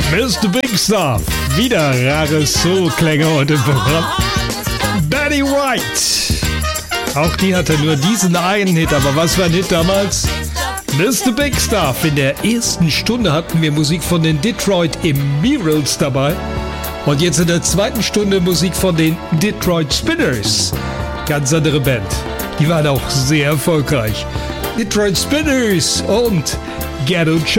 Mr. Big Stuff. Wieder rare Soul-Klänge heute im Programm. Betty White. Auch die hatte nur diesen einen Hit, aber was war ein Hit damals? Mr. Big Stuff. In der ersten Stunde hatten wir Musik von den Detroit Emeralds dabei. Und jetzt in der zweiten Stunde Musik von den Detroit Spinners. Ganz andere Band. Die waren auch sehr erfolgreich. Detroit Spinners und Ghetto Child.